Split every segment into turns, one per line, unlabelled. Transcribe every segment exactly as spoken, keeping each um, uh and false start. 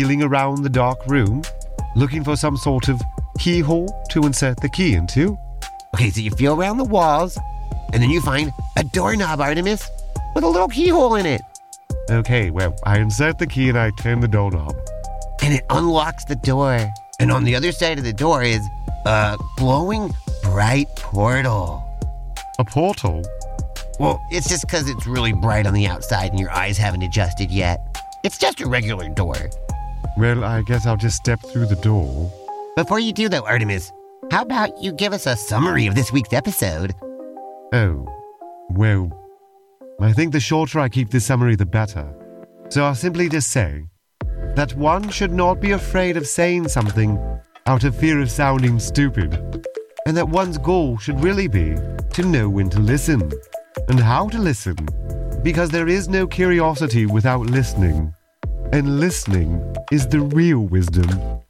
feeling around the dark room, looking for some sort of keyhole to insert the key into.
Okay, so you feel around the walls, and then you find a doorknob, Artemis, with a little keyhole in it.
Okay, well, I insert the key and I turn the doorknob.
And it unlocks the door. And on the other side of the door is a glowing, bright portal.
A portal?
Well, it's just because it's really bright on the outside and your eyes haven't adjusted yet. It's just a regular door.
Well, I guess I'll just step through the door.
Before you do, though, Artemis, how about you give us a summary of this week's episode?
Oh, well, I think the shorter I keep this summary, the better. So I'll simply just say that one should not be afraid of saying something out of fear of sounding stupid, and that one's goal should really be to know when to listen and how to listen, because there is no curiosity without listening, and listening is the real wisdom.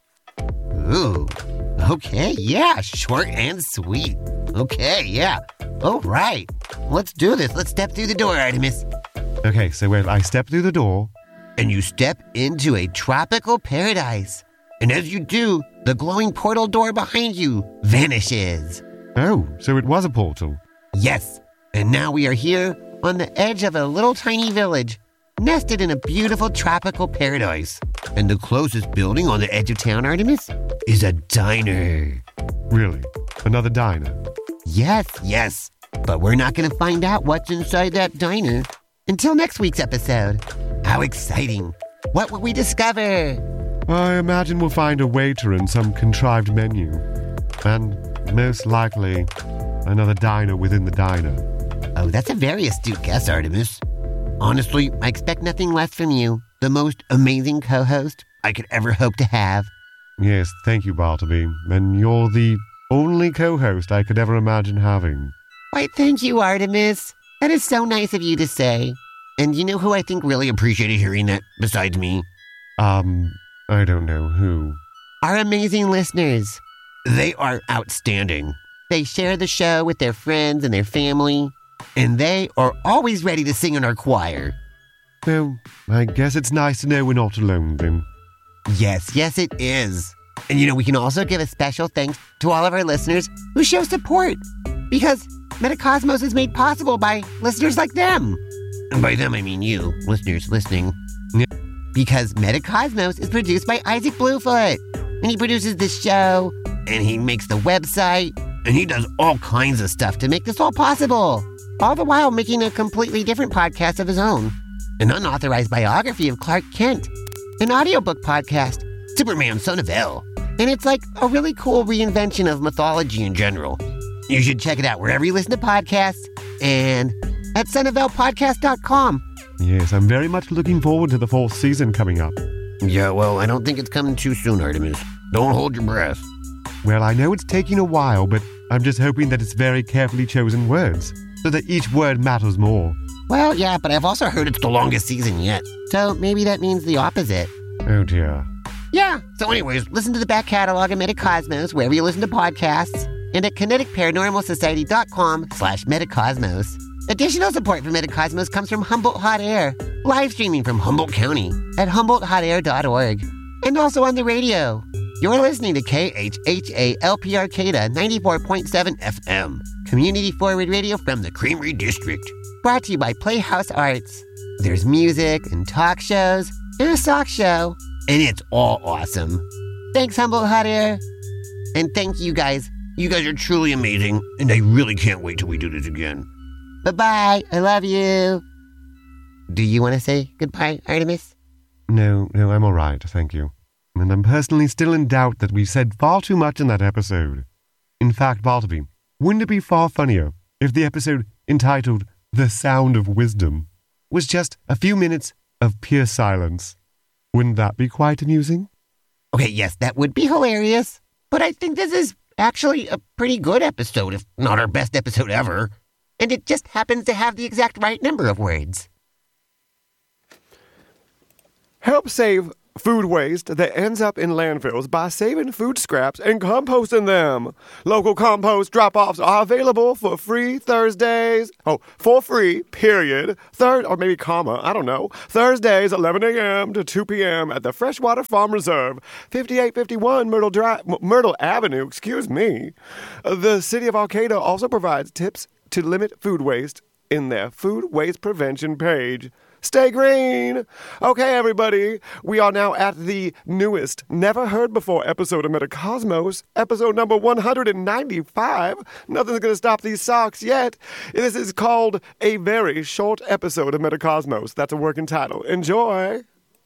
Ooh, okay, yeah, short and sweet. Okay, yeah, all right. Let's do this. Let's step through the door, Artemis.
Okay, so well, I step through the door.
And you step into a tropical paradise. And as you do, the glowing portal door behind you vanishes.
Oh, so it was a portal.
Yes, and now we are here on the edge of a little tiny village, nested in a beautiful tropical paradise. And the closest building on the edge of town, Artemis, is a diner.
Really? Another diner?
Yes, yes. But we're not going to find out what's inside that diner until next week's episode. How exciting. What will we discover?
I imagine we'll find a waiter and some contrived menu. And most likely, another diner within the diner.
Oh, that's a very astute guess, Artemis. Honestly, I expect nothing less from you, the most amazing co-host I could ever hope to have.
Yes, thank you, Bartleby. And you're the only co-host I could ever imagine having.
Why, thank you, Artemis. That is so nice of you to say. And you know who I think really appreciated hearing that besides me?
Um, I don't know who.
Our amazing listeners. They are outstanding. They share the show with their friends and their family, and they are always ready to sing in our choir.
Well, I guess it's nice to know we're not alone then.
Yes, yes it is. And you know, we can also give a special thanks to all of our listeners who show support, because Metacosmos is made possible by listeners like them. And by them, I mean you, listeners listening.
Yeah.
Because Metacosmos is produced by Isaac Bluefoot. And he produces this show, and he makes the website, and he does all kinds of stuff to make this all possible. All the while making a completely different podcast of his own. An unauthorized biography of Clark Kent. An audiobook podcast, Superman, Son of El. And it's like a really cool reinvention of mythology in general. You should check it out wherever you listen to podcasts and at son of el podcast dot com.
Yes, I'm very much looking forward to the fourth season coming up.
Yeah, well, I don't think it's coming too soon, Artemis. Don't hold your breath.
Well, I know it's taking a while, but I'm just hoping that it's very carefully chosen words, so that each word matters more.
Well, yeah, but I've also heard it's the longest season yet. So maybe that means the opposite.
Oh, dear.
Yeah, so anyways, listen to the back catalog of Metacosmos wherever you listen to podcasts, and at kinetic paranormal society dot com slash Metacosmos. Additional support for Metacosmos comes from Humboldt Hot Air, live streaming from Humboldt County at humboldt hot air dot org, and also on the radio. You're listening to K H H A L P Arcata ninety-four point seven F M, community forward radio from the Creamery District. Brought to you by Playhouse Arts. There's music and talk shows and a sock show, and it's all awesome. Thanks, Humboldt Hot Air. And thank you guys. You guys are truly amazing, and I really can't wait till we do this again. Bye-bye. I love you. Do you want to say goodbye, Artemis?
No, no, I'm all right, thank you. And I'm personally still in doubt that we said far too much in that episode. In fact, Bartleby, wouldn't it be far funnier if the episode entitled The Sound of Wisdom was just a few minutes of pure silence? Wouldn't that be quite amusing?
Okay, yes, that would be hilarious. But I think this is actually a pretty good episode, if not our best episode ever. And it just happens to have the exact right number of words.
Help save food waste that ends up in landfills by saving food scraps and composting them. Local compost drop-offs are available for free Thursdays. Oh, for free, period. Third, or maybe comma, I don't know. Thursdays, eleven a.m. to two p.m. at the Freshwater Farm Reserve, fifty-eight fifty-one Myrtle Drive, Myrtle Avenue, excuse me. The City of Arcata also provides tips to limit food waste in their food waste prevention page. Stay green! Okay, everybody, we are now at the newest, never-heard-before episode of Metacosmos, episode number one hundred ninety-five. Nothing's gonna stop these socks yet. This is called A Very Short Episode of Metacosmos. That's a working title. Enjoy!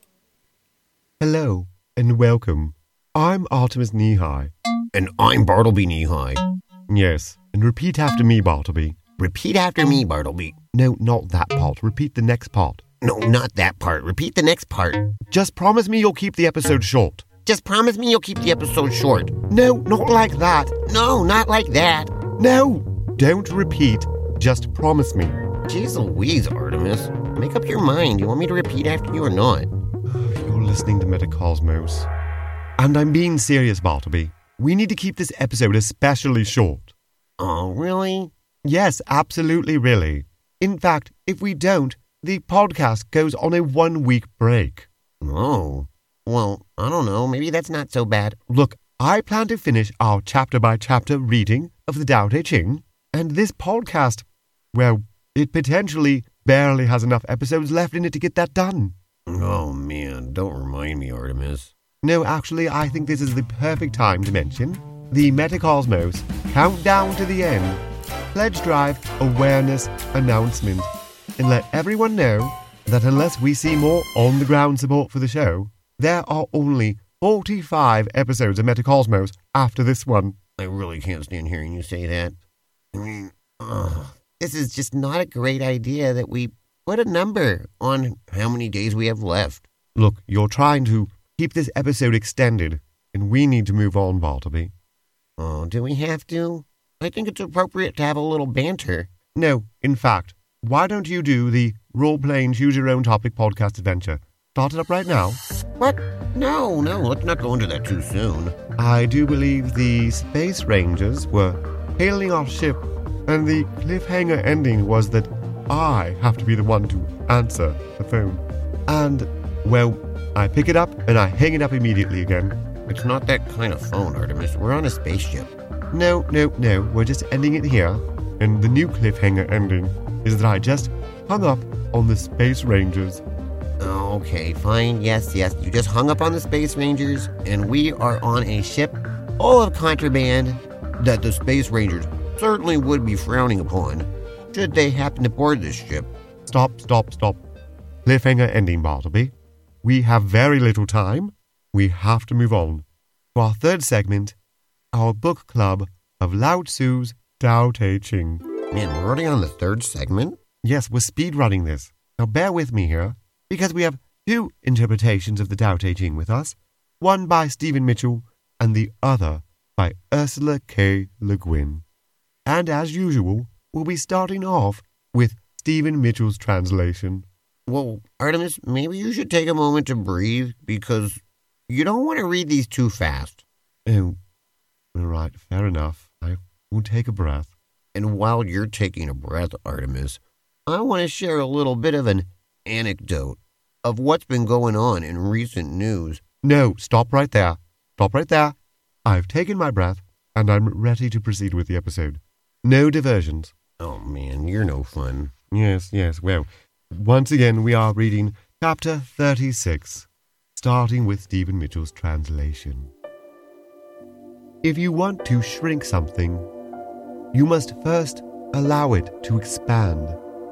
Hello, and welcome. I'm Artemis Knee-High.
And I'm Bartleby Knee-High.
Yes, and repeat after me, Bartleby.
Repeat after me, Bartleby.
No, not that part. Repeat the next part.
No, not that part. Repeat the next part.
Just promise me you'll keep the episode short.
Just promise me you'll keep the episode short.
No, not like that.
No, not like that.
No, don't repeat. Just promise me.
Jeez Louise, Artemis. Make up your mind. You want me to repeat after you or not?
You're listening to Metacosmos. And I'm being serious, Bartleby. We need to keep this episode especially short.
Oh, really?
Yes, absolutely, really. In fact, if we don't, the podcast goes on a one-week break.
Oh, well, I don't know. Maybe that's not so bad.
Look, I plan to finish our chapter-by-chapter reading of the Tao Te Ching, and this podcast, well, it potentially barely has enough episodes left in it to get that done.
Oh, man, don't remind me, Artemis.
No, actually, I think this is the perfect time to mention the Metacosmos Countdown to the End Pledge Drive Awareness Announcement, and let everyone know that unless we see more on-the-ground support for the show, there are only forty-five episodes of Metacosmos after this one.
I really can't stand hearing you say that. I mean, ugh, this is just not a great idea that we put a number on how many days we have left.
Look, you're trying to keep this episode extended, and we need to move on, Bartleby.
Oh, do we have to? I think it's appropriate to have a little banter.
No, in fact, why don't you do the role-playing choose-your-own-topic podcast adventure? Start it up right now.
What? No, no, let's not go into that too soon.
I do believe the Space Rangers were hailing our ship, and the cliffhanger ending was that I have to be the one to answer the phone. And, well, I pick it up and I hang it up immediately again.
It's not that kind of phone, Artemis. We're on a spaceship.
No, no, no, we're just ending it here. And the new cliffhanger ending is that I just hung up on the Space Rangers.
Okay, fine. Yes, yes. You just hung up on the Space Rangers, and we are on a ship full of contraband that the Space Rangers certainly would be frowning upon should they happen to board this ship.
Stop, stop, stop. Cliffhanger ending, Bartleby. We have very little time. We have to move on to our third segment, our book club of Lao Tzu's Tao Te Ching.
Man, we're already on the third segment?
Yes, we're speedrunning this. Now bear with me here, because we have two interpretations of the Tao Te Ching with us, one by Stephen Mitchell and the other by Ursula K. Le Guin. And as usual, we'll be starting off with Stephen Mitchell's translation.
Well, Artemis, maybe you should take a moment to breathe, because you don't want to read these too fast.
Oh, all right, fair enough. I will take a breath.
And while you're taking a breath, Artemis, I want to share a little bit of an anecdote of what's been going on in recent news.
No, stop right there. Stop right there. I've taken my breath, and I'm ready to proceed with the episode. No diversions.
Oh, man, you're no fun.
Yes, yes, well, once again we are reading chapter thirty-six, starting with Stephen Mitchell's translation. If you want to shrink something, you must first allow it to expand.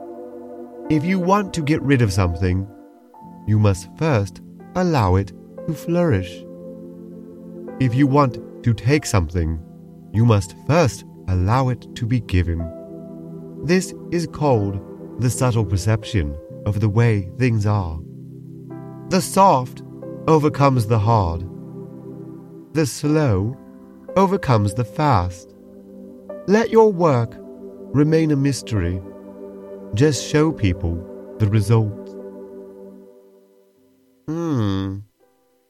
If you want to get rid of something, you must first allow it to flourish. If you want to take something, you must first allow it to be given. This is called the subtle perception of the way things are. The soft overcomes the hard. The slow overcomes the fast. Let your work remain a mystery. Just show people the results.
Hmm.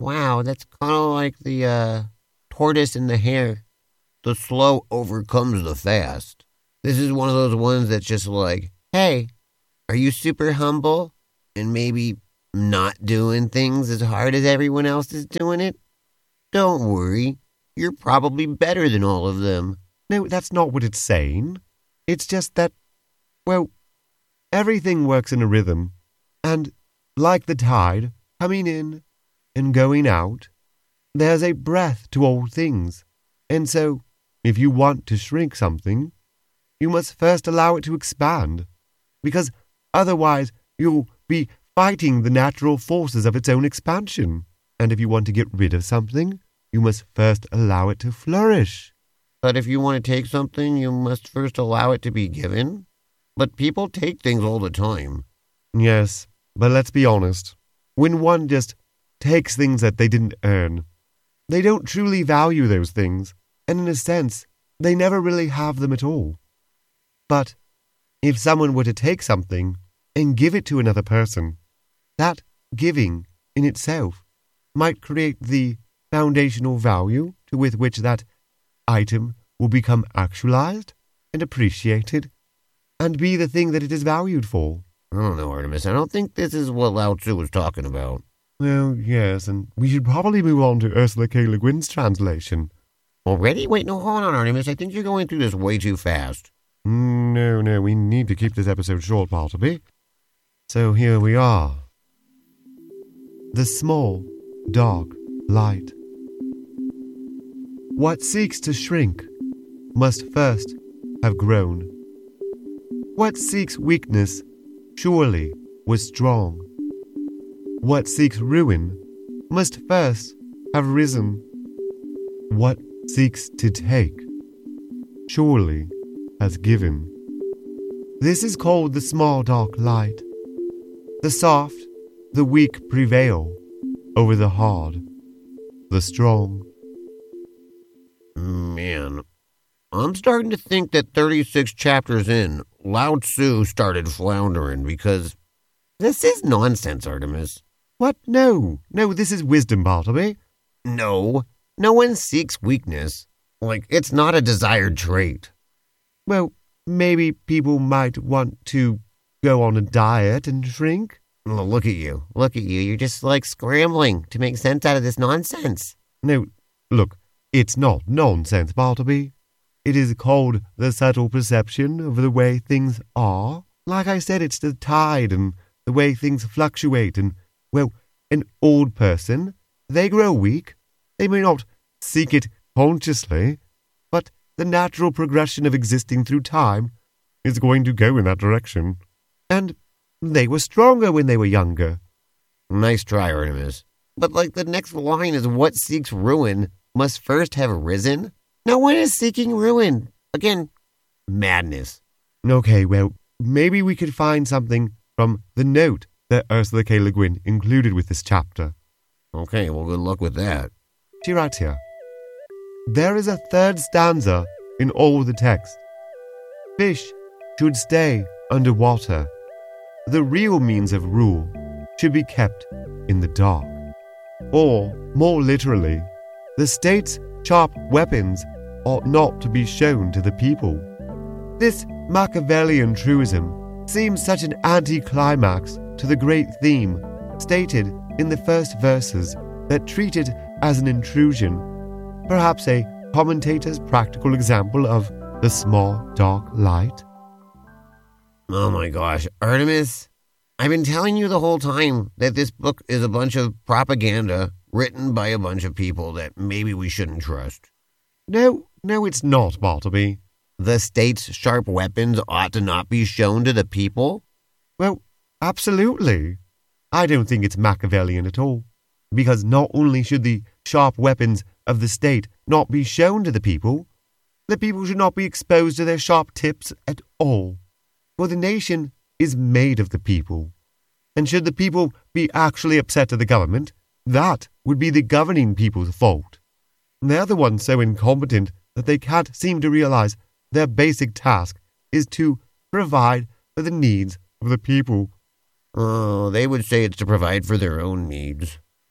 Wow, that's kind of like the uh, tortoise and the hare. The slow overcomes the fast. This is one of those ones that's just like, hey, are you super humble and maybe not doing things as hard as everyone else is doing it? Don't worry, you're probably better than all of them.
No, that's not what it's saying. It's just that, well, everything works in a rhythm, and like the tide coming in and going out, there's a breath to all things. And so, if you want to shrink something, you must first allow it to expand, because otherwise you'll be fighting the natural forces of its own expansion. And if you want to get rid of something, you must first allow it to flourish.
But if you want to take something, you must first allow it to be given. But people take things all the time.
Yes, but let's be honest. When one just takes things that they didn't earn, they don't truly value those things, and in a sense, they never really have them at all. But if someone were to take something and give it to another person, that giving in itself might create the foundational value to with which that item will become actualized and appreciated and be the thing that it is valued for.
I don't know, Artemis. I don't think this is what Lao Tzu was talking about.
Well, yes, and we should probably move on to Ursula K. Le Guin's translation.
Already? Wait, no, hold on, Artemis. I think you're going through this way too fast.
No, no, we need to keep this episode short, Bartleby. So here we are. The small, dark light. What seeks to shrink must first have grown. What seeks weakness surely was strong. What seeks ruin must first have risen. What seeks to take surely has given. This is called the small dark light. The soft, the weak prevail over the hard, the strong.
Man, I'm starting to think that thirty-six chapters in, Lao Tzu started floundering because this is nonsense, Artemis.
What? No, no, this is wisdom, Bartleby.
No, no one seeks weakness. Like, it's not a desired trait.
Well, maybe people might want to go on a diet and shrink.
Well, look at you. Look at you. You're just, like, scrambling to make sense out of this nonsense.
No, look, it's not nonsense, Bartleby. It is called the subtle perception of the way things are. Like I said, it's the tide and the way things fluctuate. And, well, an old person, they grow weak. They may not seek it consciously, but the natural progression of existing through time is going to go in that direction. And they were stronger when they were younger.
Nice try, Artemis. But, like, the next line is what seeks ruin must first have risen? No one is seeking ruin. Again, madness.
Okay, well, maybe we could find something from the note that Ursula K. Le Guin included with this chapter.
Okay, well, good luck with that.
She writes here, there is a third stanza in all the text. Fish should stay under water. The real means of rule should be kept in the dark. Or, more literally, the state's sharp weapons ought not to be shown to the people. This Machiavellian truism seems such an anticlimax to the great theme stated in the first verses that treat it as an intrusion, perhaps a commentator's practical example of the small dark light.
Oh my gosh, Artemis, I've been telling you the whole time that this book is a bunch of propaganda written by a bunch of people that maybe we shouldn't trust.
No, no, it's not, Bartleby.
The state's sharp weapons ought to not be shown to the people?
Well, absolutely. I don't think it's Machiavellian at all, because not only should the sharp weapons of the state not be shown to the people, the people should not be exposed to their sharp tips at all. For the nation is made of the people, and should the people be actually upset at the government, that would be the governing people's fault. They're the ones so incompetent that they can't seem to realize their basic task is to provide for the needs of the people.
Oh, they would say it's to provide for their own needs.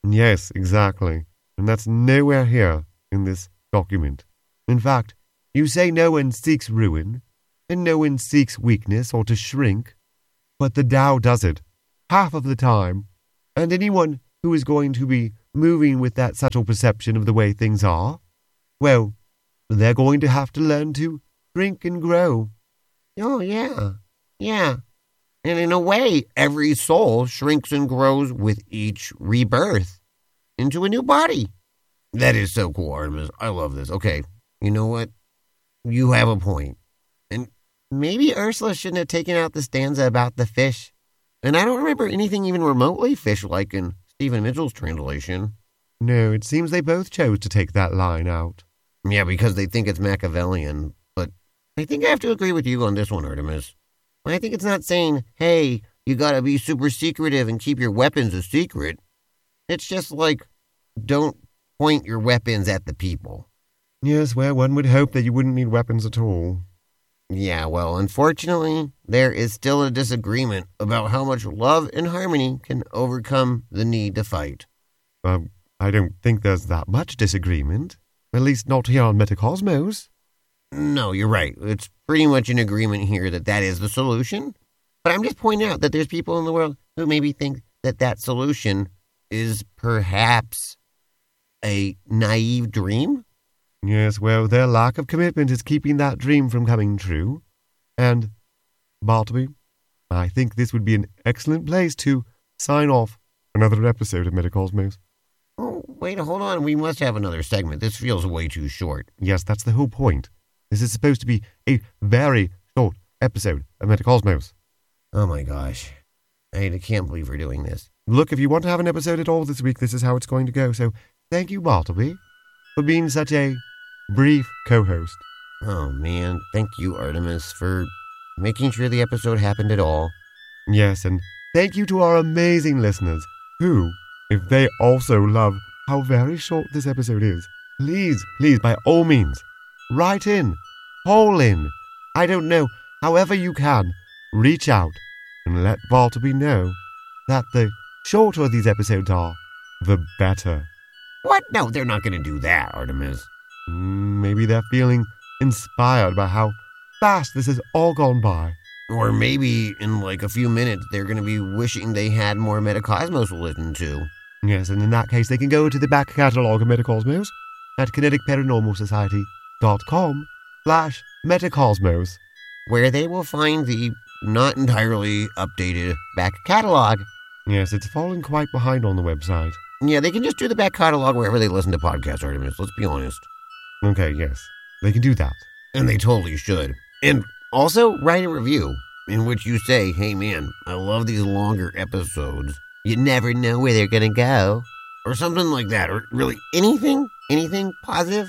Yes, exactly. And that's nowhere here in this document. In fact, you say no one seeks ruin, and no one seeks weakness or to shrink, but the Tao does it half of the time, and anyone who is going to be moving with that subtle perception of the way things are, well, they're going to have to learn to shrink and grow.
Oh, yeah. Yeah. And in a way, every soul shrinks and grows with each rebirth into a new body. That is so cool, Artemis. I love this. Okay, you know what? You have a point. And maybe Ursula shouldn't have taken out the stanza about the fish. And I don't remember anything even remotely fish-like in Stephen Mitchell's translation.
No, it seems they both chose to take that line out.
Yeah, because they think it's Machiavellian. But I think I have to agree with you on this one, Artemis. I think it's not saying, hey, you gotta be super secretive and keep your weapons a secret. It's just like, don't point your weapons at the people.
Yes, well, one would hope that you wouldn't need weapons at all.
Yeah, well, unfortunately, there is still a disagreement about how much love and harmony can overcome the need to fight.
Um, I don't think there's that much disagreement. At least not here on Metacosmos.
No, you're right. It's pretty much an agreement here that that is the solution. But I'm just pointing out that there's people in the world who maybe think that that solution is perhaps a naive dream.
Yes, well, their lack of commitment is keeping that dream from coming true. And, Bartleby, I think this would be an excellent place to sign off another episode of Metacosmos.
Oh, wait, hold on. We must have another segment. This feels way too short.
Yes, that's the whole point. This is supposed to be a very short episode of Metacosmos.
Oh my gosh. I can't believe we're doing this.
Look, if you want to have an episode at all this week, this is how it's going to go. So thank you, Bartleby, for being such a brief co-host.
Oh man, thank you, Artemis, for making sure the episode happened at all.
Yes, and thank you to our amazing listeners who, if they also love how very short this episode is, please, please, by all means, write in, call in, I don't know, however you can, reach out and let Bartleby know that the shorter these episodes are, the better.
What? No, they're not going to do that, Artemis.
Mm, maybe they're feeling inspired by how fast this has all gone by.
Or maybe in like a few minutes they're going to be wishing they had more Metacosmos to listen to.
Yes, and in that case they can go to the back catalogue of Metacosmos at kinetic paranormal society dot com slash Metacosmos,
where they will find the not entirely updated back catalog.
Yes, it's fallen quite behind on the website.
Yeah, they can just do the back catalog wherever they listen to podcasts, Artemis. Let's be honest.
Okay, yes, they can do that.
And they totally should. And also write a review in which you say, hey man, I love these longer episodes. You never know where they're going to go. Or something like that. Or really anything, anything positive.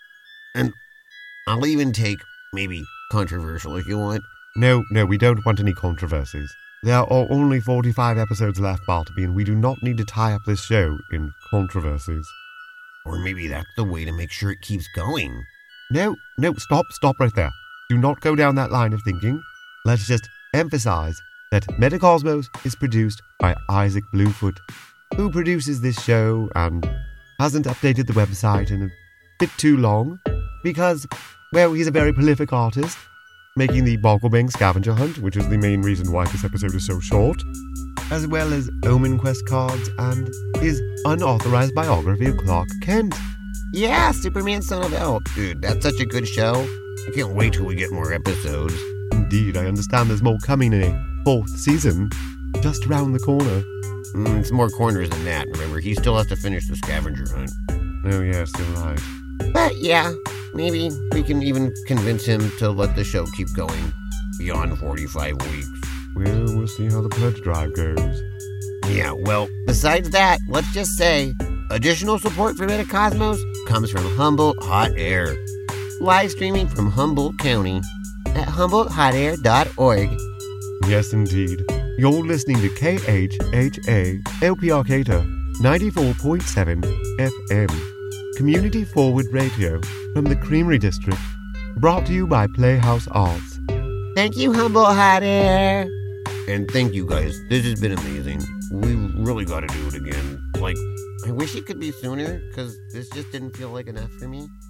And I'll even take maybe controversial if you want.
No, no, we don't want any controversies. There are only forty-five episodes left, Bartleby, and we do not need to tie up this show in controversies.
Or maybe that's the way to make sure it keeps going.
No, no, stop, stop right there. Do not go down that line of thinking. Let's just emphasize that Metacosmos is produced by Isaac Bluefoot, who produces this show and hasn't updated the website in a bit too long because, well, he's a very prolific artist, making the Bogglebang Scavenger Hunt, which is the main reason why this episode is so short, as well as Omen Quest cards and his unauthorized biography of Clark Kent.
Yeah, Superman Son of Elk. Dude, that's such a good show. I can't wait till we get more episodes.
Indeed, I understand there's more coming in a fourth season, just around the corner.
Mm, it's more corners than that, remember? He still has to finish the scavenger hunt.
Oh yes, you're right.
But yeah, maybe we can even convince him to let the show keep going beyond forty-five weeks.
Well, we'll see how the pledge drive goes.
Yeah, well, besides that, let's just say additional support for Metacosmos comes from Humboldt Hot Air. Live streaming from Humboldt County at humboldt hot air dot org.
Yes, indeed. You're listening to K H H A L P Arcata ninety-four point seven F M. Community Forward Radio from the Creamery District, brought to you by Playhouse Arts.
Thank you, Humboldt Hot Air. And thank you guys. This has been amazing. We really got to do it again. Like, I wish it could be sooner, because this just didn't feel like enough for me.